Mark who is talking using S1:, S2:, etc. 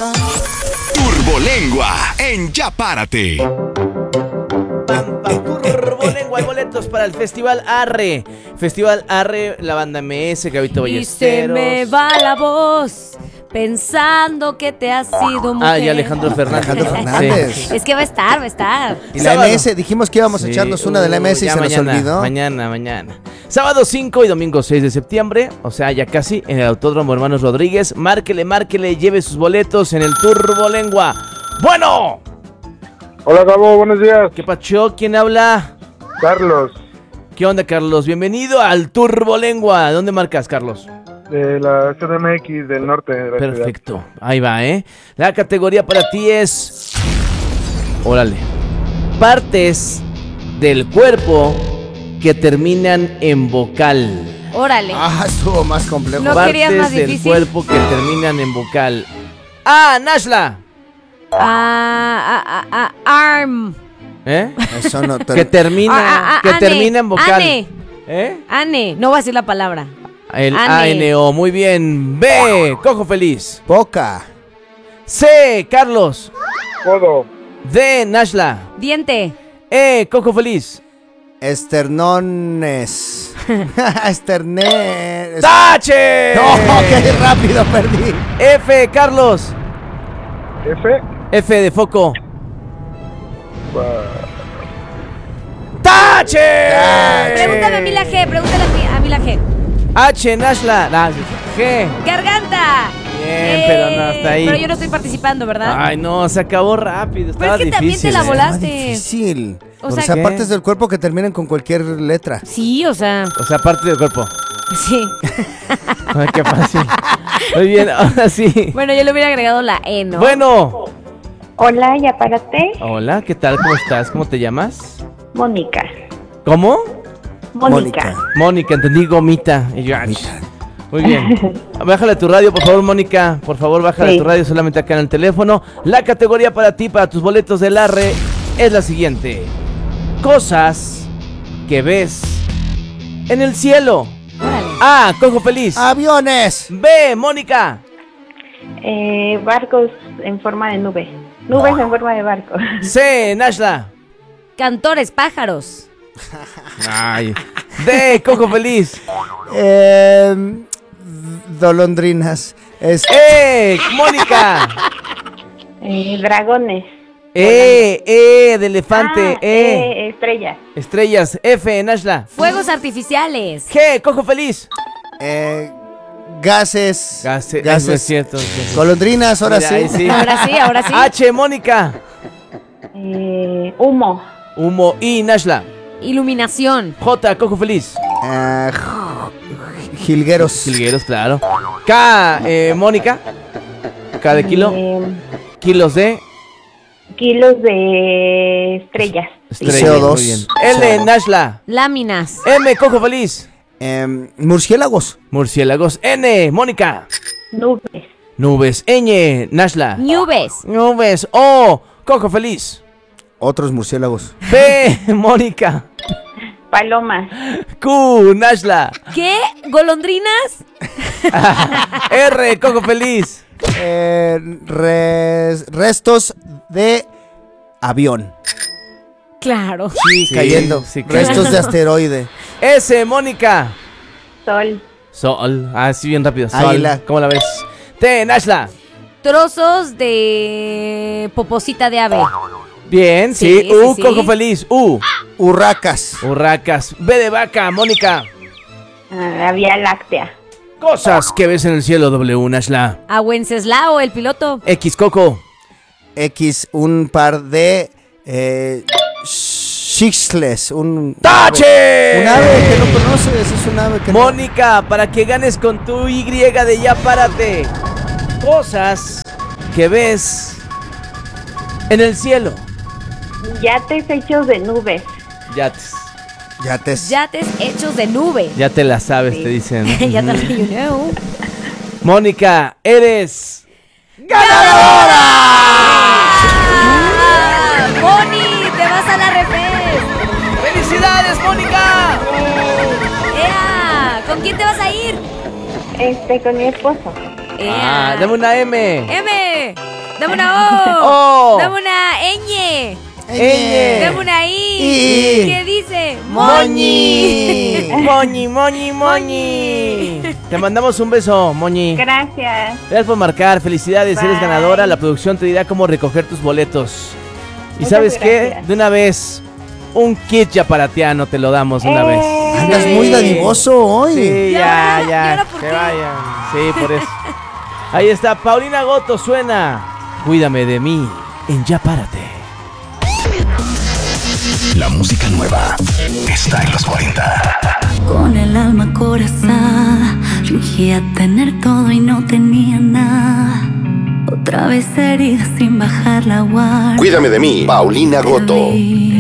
S1: Turbolengua en Ya Párate.
S2: Turbolengua, hay boletos para el Festival Arre. Festival Arre, la banda MS, Gabito Ballesteros.
S3: Y se me va la voz pensando que te has sido mujer.
S2: Y Alejandro Fernández.
S3: Sí. Es que va a estar.
S4: Y la MS, dijimos que íbamos a echarnos una de la MS y se nos olvidó.
S2: Mañana. Sábado 5 y domingo 6 de septiembre, o sea, ya casi, en el Autódromo Hermanos Rodríguez. Márquele, lleve sus boletos en el Turbolengua. ¡Bueno!
S5: Hola, Gabo, buenos días.
S2: ¿Qué pacho? ¿Quién habla?
S5: Carlos,
S2: ¿Qué onda, Carlos? Bienvenido al Turbolengua. ¿Dónde marcas, Carlos?
S5: de la CDMX del norte de la
S2: Perfecto, ahí va, ¿eh? La categoría para ti es... Órale. Partes del cuerpo que terminan en vocal.
S3: Órale.
S4: Estuvo más complejo.
S3: No
S2: Partes
S3: querías más
S2: del
S3: difícil.
S2: cuerpo que terminan en vocal. Nashla.
S3: Arm.
S2: ¿Eh?
S4: Eso no te...
S2: Que termina,
S3: Ane.
S2: termina en vocal.
S3: Ane.
S2: ¿Eh?
S3: Ane. No voy a decir la palabra.
S2: El
S3: Ane.
S2: ANO, muy bien. B, cojo feliz.
S4: Boca.
S2: C, Carlos.
S5: Codo,
S2: D, Nashla.
S3: Diente.
S2: E, cojo feliz.
S4: Esternones. Esternes.
S2: ¡Tache!
S4: No, qué rápido perdí.
S2: F, Carlos.
S5: F,
S2: F de foco.
S5: pa-
S2: ¡Tache!
S3: Pregúntame a mí la G. Pregúntale a mí la G.
S2: H, Nashla. G.
S3: Garganta.
S2: Bien, pero no, hasta ahí.
S3: Pero yo no estoy participando, ¿verdad?
S2: Ay, no, se acabó rápido.
S3: Pero
S2: Estaba
S3: es que también
S2: difícil.
S3: te la
S2: ¿eh?
S3: volaste.
S4: Difícil.
S3: O
S4: O
S3: sea,
S4: sea,
S2: ¿qué?
S4: partes del cuerpo que terminen con cualquier letra.
S3: Sí, o sea,
S2: O sea, parte del cuerpo.
S3: sí.
S2: Ay, qué fácil. Muy bien, ahora sí.
S3: Bueno, yo le hubiera agregado la E, ¿no?
S2: Bueno.
S6: Hola, ya párate.
S2: Hola, ¿qué tal? ¿Cómo estás? ¿Cómo te llamas?
S6: Mónica.
S2: ¿Cómo?
S6: Mónica.
S2: Mónica, entendí gomita. Y yo,
S4: Gomita.
S2: muy bien. Bájale tu radio, por favor, Mónica. Por favor, bájale
S6: Sí.
S2: tu radio solamente acá en el teléfono. La categoría para ti, para tus boletos del Arre, es la siguiente. Cosas que ves en el cielo.
S3: Órale.
S2: A, cojo feliz.
S4: Aviones.
S2: B, Mónica.
S6: Barcos en forma de nube. Nubes en forma de barco.
S2: C, Nashla.
S3: Cantores, pájaros.
S2: Ay. D, cojo feliz.
S4: Dolondrinas.
S2: Mónica.
S6: Dragones.
S2: De elefante.
S6: Estrellas.
S2: Estrellas. F, Nashla.
S3: Fuegos artificiales.
S2: G, cojo feliz.
S4: Gases.
S2: Gases.
S4: Gases.
S2: Es cierto.
S4: Golondrinas, ahora
S2: Mira, ahí
S4: sí.
S3: Ahora sí.
S2: H, Mónica.
S6: Humo.
S2: Humo. I, Nashla.
S3: Iluminación.
S2: J, cojo feliz.
S4: Jilgueros.
S2: Jilgueros, claro. K, Mónica. K de kilo. Kilos de
S6: Kilos de estrellas.
S2: estrellas.
S4: CO2.
S2: Muy bien. L, Nashla.
S3: Láminas.
S2: M, cojo feliz.
S4: Murciélagos.
S2: Murciélagos. N, Mónica.
S6: Nubes.
S2: Nubes. Ñ, Nashla.
S3: Nubes.
S2: Nubes. O, cojo feliz.
S4: Otros murciélagos.
S2: P, Mónica.
S6: Palomas.
S2: Q, Nashla.
S3: ¿Qué? ¿Golondrinas?
S2: R, cojo feliz.
S4: Restos de avión.
S3: Claro.
S4: Sí, cayendo.
S2: sí, claro.
S4: Restos de asteroide.
S2: S, Mónica.
S6: Sol.
S2: Sol. Sí, bien rápido. Sol.
S4: Águila.
S2: ¿Cómo la ves? T, Nashla.
S3: Trozos de poposita de ave.
S2: Bien, sí.
S3: Sí,
S2: U,
S3: sí, sí.
S2: cojo feliz. U.
S4: Urracas.
S2: Urracas. B de vaca, Mónica.
S6: La Vía Láctea.
S2: Cosas que ves en el cielo, W, Nashla.
S3: A Wenceslao, el piloto.
S2: X, coco.
S4: X, un par de xixles.
S2: ¡Tache!
S4: Un ave que no conoces, es un ave que
S2: Mónica, para que ganes con tu Y de Ya Párate. Cosas que ves en el cielo.
S6: Yates hechos de nubes.
S2: Yates.
S4: Yates.
S3: Yates hechos de nube.
S2: Ya te la sabes, te dicen.
S3: Ya te lo you know.
S2: Mónica, eres ¡ganadora!
S3: ¡Boni! ¡Te vas a la refes!
S2: ¡Felicidades, Mónica!
S3: ¡Ea! ¿Con quién te vas a ir?
S6: Con mi esposo.
S3: ¡Ea!
S2: Dame una M.
S3: ¡M! Dame una O.
S2: O.
S3: Dame una ñ.
S2: Ñ.
S3: Dame una I.
S4: I.
S3: ¿Qué dice?
S4: Moñi.
S2: Moñi, Moñi, Moñi. Te mandamos un beso, Moñi.
S6: Gracias.
S2: Gracias por marcar, felicidades,
S6: Bye.
S2: eres ganadora. La producción te dirá cómo recoger tus boletos. ¿Y
S6: Muchas
S2: sabes qué?
S6: gracias.
S2: De una vez, un kit yaparatiano te lo damos de una vez.
S4: Andas
S2: Sí.
S4: muy dadivoso hoy.
S2: Sí,
S3: ¿Y
S2: ya,
S3: ahora?
S2: ya.
S3: ¿Y ahora por
S2: que
S3: qué?
S2: vayan. Sí, por eso. Ahí está, Paulina Goto suena. Cuídame de mí en Ya Párate.
S1: La música nueva está en los 40.
S7: Con el alma acorazada, fingía tener todo y no tenía nada. Otra vez herida sin bajar la guardia.
S1: Cuídame de mí, Paulina Goto.
S7: Te vi.